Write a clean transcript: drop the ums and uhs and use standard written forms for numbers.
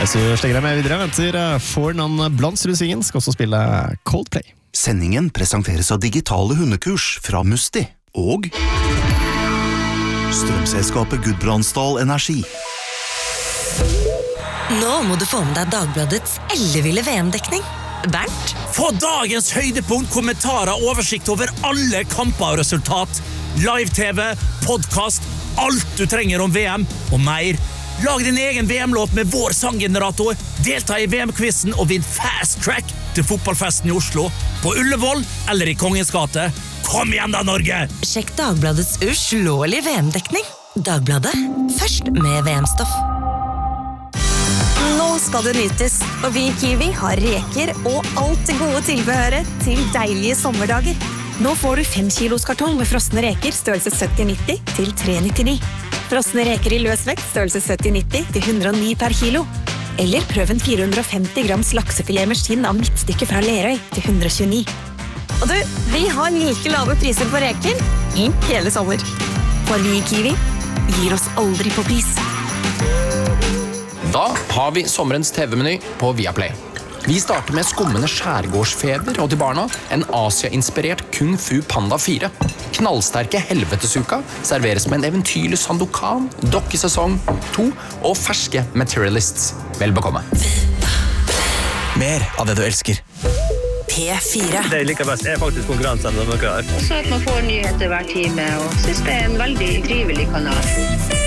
Så slenger jeg med videre. Venter Fornan Blandsrusingen skal også spille Coldplay. Sendingen presenteres av digitale hundekurs fra Musti og strømselskapet Gudbrandsdal Energi. Nå må du få med deg Dagbladets elleville VM-dekning. Bernt? Få dagens høydepunkt, kommentarer, oversikt over alle kamper og resultat. Live-TV, podcast, alt du trenger om VM og mer. Lag din egen VM-låt med vår sanggenerator. Delta i VM-quizen og vinn fast track til fotballfesten i Oslo. På Ullevål eller i Kongens gate. Kom igjen da, Norge! Sjekk Dagbladets uslåelige VM-dekning. Dagbladet, først med VM-stoff. Nå skal det nytes, og vi i Kiwi har reker og alt det gode tilbehøret til deilige sommerdager. Nå får du 5 kilos kartong med frosne reker størrelse 70-90 til 3,99. Frosne reker i løsvekt størrelse 70-90 til 109 per kilo. Eller prøv en 450 grams laksefilet med skinn av midtstykke fra Lerøy til 129. Og du, vi har like lave priser på reker i hele sommer. For vi i Kiwi gir oss aldri på pris. Da har vi sommerens TV-meny på Viaplay. Vi starter med skummende skjærgårdsfeber og til barna en Asia-inspirert Kung Fu Panda 4. Knallsterke Helvetesuka serveres med en eventyrlig Sandokan, dokkesesong 2 og ferske Materialists. Vel bekomme. Mer av det du elsker. P4. Det jeg liker best faktisk konkurransen når dere har. Så at man får nyheter hver time, og synes det en veldig trivelig kanal.